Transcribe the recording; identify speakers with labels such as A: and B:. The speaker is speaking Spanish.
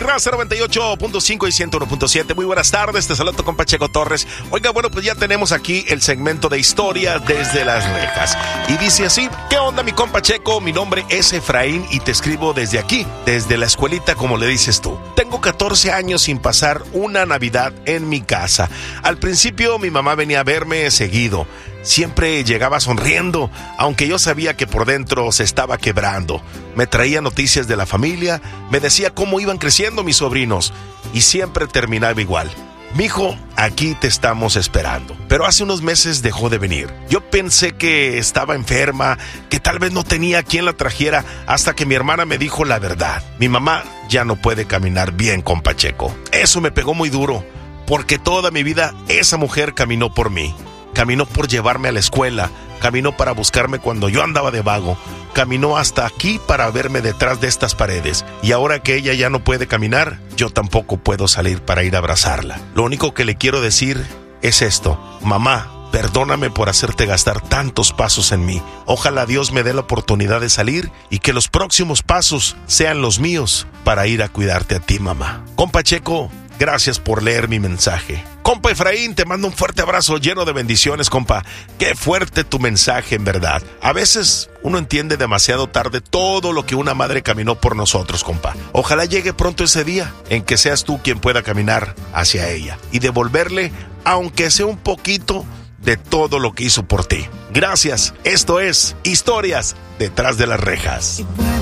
A: Raza 98.5 y 101.7. Muy buenas tardes, te saludo con Pacheco Torres. Oiga, bueno, pues ya tenemos aquí el segmento de historia desde las rejas. Y dice así: ¿qué onda, mi compa Checo? Mi nombre es Efraín y te escribo desde aquí, desde la escuelita, como le dices tú. Tengo 14 años sin pasar una Navidad en mi casa. Al principio mi mamá venía a verme seguido. Siempre llegaba sonriendo, aunque yo sabía que por dentro se estaba quebrando. Me traía noticias de la familia, me decía cómo iban creciendo mis sobrinos, y siempre terminaba igual: mijo, aquí te estamos esperando. Pero hace unos meses dejó de venir. Yo pensé que estaba enferma, que tal vez no tenía quien la trajera, hasta que mi hermana me dijo la verdad. Mi mamá ya no puede caminar bien, compa Checo. Eso me pegó muy duro, porque toda mi vida esa mujer caminó por mí. Caminó por llevarme a la escuela, caminó para buscarme cuando yo andaba de vago, caminó hasta aquí para verme detrás de estas paredes. Y ahora que ella ya no puede caminar, yo tampoco puedo salir para ir a abrazarla. Lo único que le quiero decir es esto: mamá, perdóname por hacerte gastar tantos pasos en mí. Ojalá Dios me dé la oportunidad de salir y que los próximos pasos sean los míos para ir a cuidarte a ti, mamá. Compa Checo, gracias por leer mi mensaje. Compa Efraín, te mando un fuerte abrazo lleno de bendiciones, compa. Qué fuerte tu mensaje, en verdad. A veces uno entiende demasiado tarde todo lo que una madre caminó por nosotros, compa. Ojalá llegue pronto ese día en que seas tú quien pueda caminar hacia ella y devolverle, aunque sea un poquito, de todo lo que hizo por ti. Gracias. Esto es Historias Detrás de las Rejas.